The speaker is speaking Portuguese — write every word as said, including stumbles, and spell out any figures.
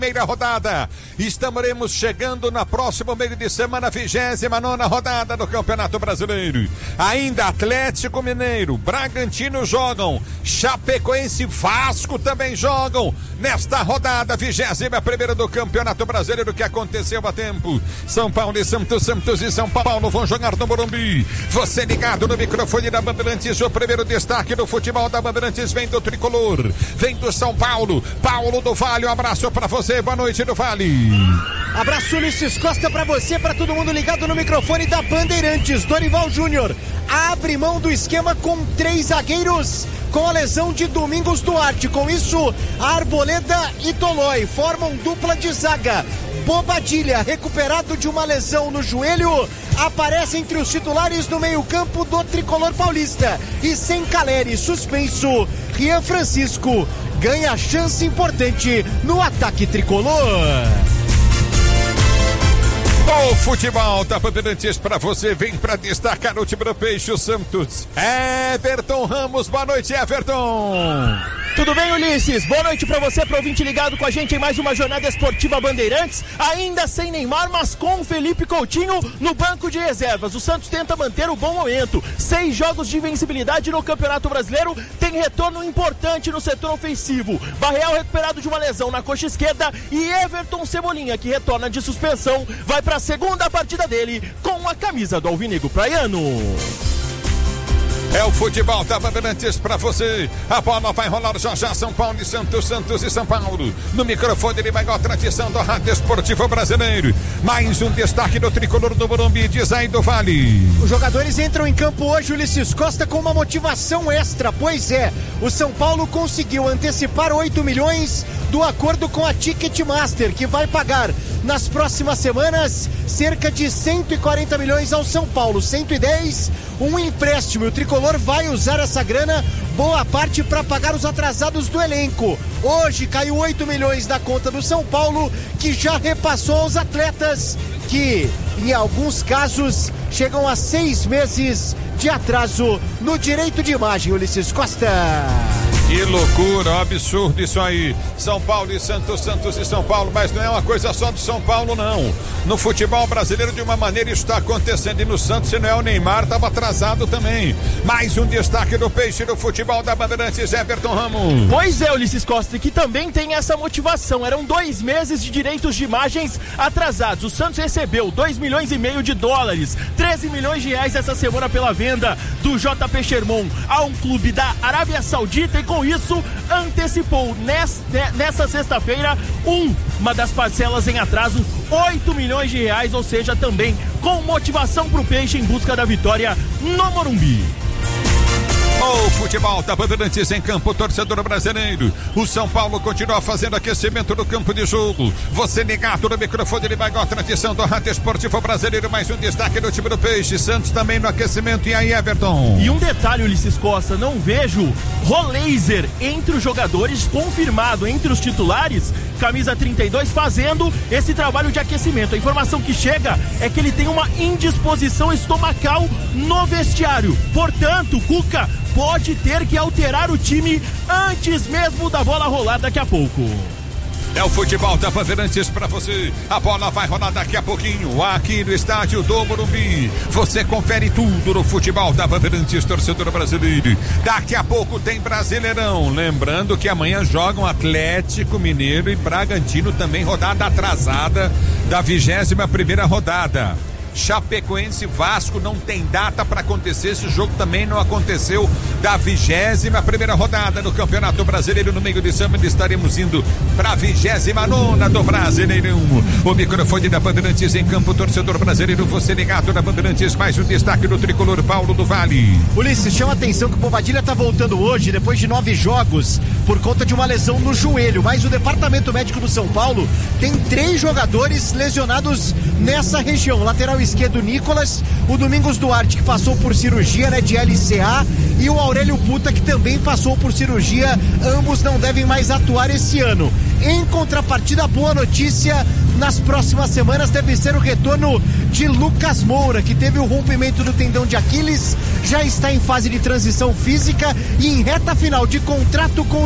Primeira rodada, estaremos chegando na próxima meio de semana, vigésima nona rodada do Campeonato Brasileiro. Ainda Atlético Mineiro, Bragantino jogam, Chapecoense e Vasco também jogam nesta rodada, vigésima primeira do Campeonato Brasileiro, que aconteceu há tempo. São Paulo e Santos, Santos e São Paulo vão jogar no Morumbi. Você ligado no microfone da Bandeirantes, o primeiro destaque do futebol da Bandeirantes vem do Tricolor, vem do São Paulo, Paulo do Vale, um abraço pra você. Boa noite do Vale. Abraço Ulisses Costa pra você, pra todo mundo ligado no microfone da Bandeirantes. Dorival Júnior abre mão do esquema com três zagueiros com a lesão de Domingos Duarte. Com isso, Arboleda e Tolói formam dupla de zaga. Bobadilha, recuperado de uma lesão no joelho, aparece entre os titulares no meio-campo do Tricolor Paulista. E sem Caleri suspenso, Rian Francisco ganha chance importante no ataque tricolor. O futebol da Bandeirantes pra você, vem pra destacar o time do Peixe, o Santos. Everton Ramos, boa noite, Everton. Tudo bem, Ulisses? Boa noite pra você, pro ouvinte ligado com a gente em mais uma jornada esportiva Bandeirantes, ainda sem Neymar, mas com o Felipe Coutinho no banco de reservas. O Santos tenta manter o bom momento, seis jogos de invencibilidade no Campeonato Brasileiro, tem retorno importante no setor ofensivo. Barreal recuperado de uma lesão na coxa esquerda e Everton Cebolinha, que retorna de suspensão, vai pra segunda partida dele com a camisa do Alvinegro Praiano. É o futebol da Bandeirantes pra você. A bola vai rolar já já. São Paulo e Santos, Santos e São Paulo. No microfone ele vai com a tradição do rádio esportivo brasileiro. Mais um destaque do Tricolor do Morumbi, diz aí do Vale. Os jogadores entram em campo hoje, Ulisses Costa, com uma motivação extra. Pois é, o São Paulo conseguiu antecipar oito milhões do acordo com a Ticketmaster, que vai pagar nas próximas semanas cerca de cento e quarenta milhões ao São Paulo, cento e dez, um empréstimo. O Tricolor vai usar essa grana, boa parte, para pagar os atrasados do elenco. Hoje caiu oito milhões da conta do São Paulo, que já repassou aos atletas, que em alguns casos chegam a seis meses de atraso no direito de imagem, Ulisses Costa. Que loucura, absurdo isso aí. São Paulo e Santos, Santos e São Paulo, mas não é uma coisa só do São Paulo, não. No futebol brasileiro, de uma maneira, isso está acontecendo. E no Santos, se não é o Neymar, estava atrasado também. Mais um destaque do Peixe do futebol da Bandeirantes, Everton Ramos. Pois é, Ulisses Costa, que também tem essa motivação. Eram dois meses de direitos de imagens atrasados. O Santos recebeu dois milhões e meio de dólares, treze milhões de reais essa semana pela venda do J P Sherman a um clube da Arábia Saudita, e com isso antecipou nessa, nessa sexta-feira um, uma das parcelas em atraso, oito milhões de reais, ou seja, também com motivação pro Peixe em busca da vitória no Morumbi. O futebol da Bandeirantes em campo, torcedor brasileiro. O São Paulo continua fazendo aquecimento do campo de jogo. Você ligado no microfone, ele vai com a tradição do rádio esportivo brasileiro. Mais um destaque do time do Peixe. Santos também no aquecimento. E aí, Everton? E um detalhe, Ulisses Costa, não vejo Roleiser entre os jogadores, confirmado entre os titulares, camisa trinta e dois, fazendo esse trabalho de aquecimento. A informação que chega é que ele tem uma indisposição estomacal no vestiário. Portanto, Cuca pode ter que alterar o time antes mesmo da bola rolar daqui a pouco. É o futebol da Bandeirantes pra você. A bola vai rolar daqui a pouquinho aqui no estádio do Morumbi. Você confere tudo no futebol da Bandeirantes, torcedor brasileiro. Daqui a pouco tem Brasileirão. Lembrando que amanhã jogam Atlético Mineiro e Bragantino, também rodada atrasada da vigésima primeira rodada. Chapecoense e Vasco não tem data para acontecer. Esse jogo também não aconteceu da vigésima primeira rodada do Campeonato Brasileiro. No meio de semana estaremos indo para a vigésima nona do Brasileirão. O microfone da Bandeirantes em campo, torcedor brasileiro. Você ligado na Bandeirantes, mais um destaque do Tricolor, Paulo do Vale. Ulisses, chama atenção que o Bobadilha tá voltando hoje, depois de nove jogos, por conta de uma lesão no joelho. Mas o departamento médico do São Paulo tem três jogadores lesionados nessa região. Lateral esquerdo, Nicolas, o Domingos Duarte, que passou por cirurgia, né, de L C A, e o Aurélio Puta, que também passou por cirurgia. Ambos não devem mais atuar esse ano. Em contrapartida, boa notícia, nas próximas semanas deve ser o retorno de Lucas Moura, que teve o rompimento do tendão de Aquiles, já está em fase de transição física e em reta final de contrato com